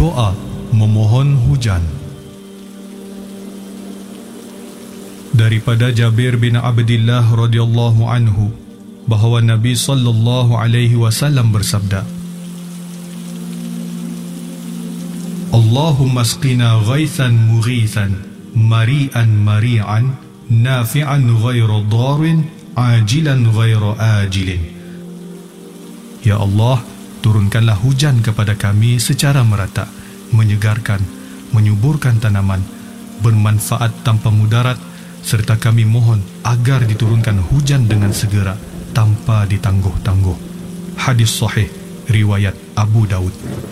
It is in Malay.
Doa memohon hujan. Daripada Jabir bin Abdillah radhiyallahu anhu bahawa Nabi sallallahu alaihi wasallam bersabda, Allahumma asqina ghaithan mughithan mari'an mari'an nafi'an ghairu darin ajilan ghairu ajilin. Ya Allah, turunkanlah hujan kepada kami secara merata, menyegarkan, menyuburkan tanaman, bermanfaat tanpa mudarat, serta kami mohon agar diturunkan hujan dengan segera tanpa ditangguh-tangguh. Hadis sahih riwayat Abu Daud.